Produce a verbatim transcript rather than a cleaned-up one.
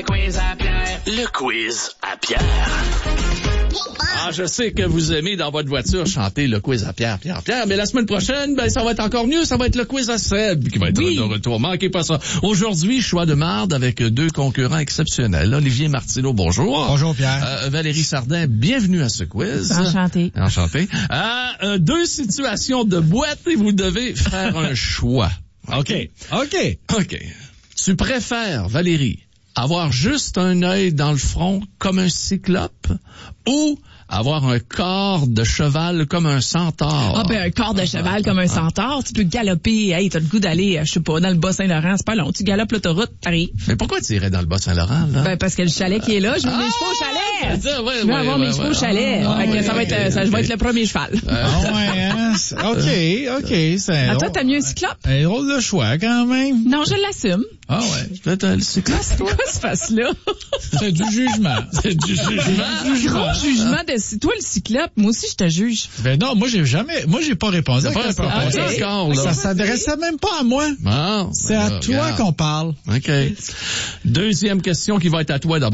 le quiz à Pierre. Le quiz à Pierre. Ah, je sais que vous aimez dans votre voiture chanter le quiz à Pierre, Pierre, Pierre, mais la semaine prochaine, ben, ça va être encore mieux, ça va être le quiz à Seb qui va être Oui. de retour. Manquez pas ça. Aujourd'hui, choix de marde avec deux concurrents exceptionnels. Olivier Martineau, bonjour. Bonjour, Pierre. Euh, Valérie Sardin, bienvenue à ce quiz. Enchantée. Enchanté. Euh, euh, deux situations de boîte et vous devez faire un choix. OK. OK. OK. Tu préfères, Valérie, avoir juste un œil dans le front comme un cyclope ou avoir un corps de cheval comme un centaure? Ah ben un corps de cheval comme un centaure, tu peux galoper, hey, t'as le goût d'aller, euh, je sais pas, dans le Bas-Saint-Laurent, c'est pas long, tu galopes l'autoroute, t'arrives. Mais pourquoi tu irais dans le Bas-Saint-Laurent, là? Ben parce que le chalet qui est là, je veux Ah! mes chevaux au chalet. Ça, ouais, Je veux ouais, avoir ouais, mes chevaux ouais. au chalet. Ah, Fait que ouais, ça va être, ok, ça, je vais ok. être le premier cheval. Ah ouais, hein? C'est- OK, OK. C'est Ah, un toi, drôle- t'as mieux un cyclope? un drôle de choix, quand même. Non, je l'assume. Ah ouais. Peut-être le cyclope, toi? Quoi ce face-là? C'est du jugement. C'est du jugement. Gros jugement de, toi le cyclope, moi aussi je te juge. Ben non, moi, j'ai jamais, moi, j'ai pas répondu. T'as à pas la question. répondu Ok. encore, là. Ça s'adressait même pas à moi. Bon, C'est ben à là, toi regarde. qu'on parle. OK. Deuxième question qui va être à toi d'abord.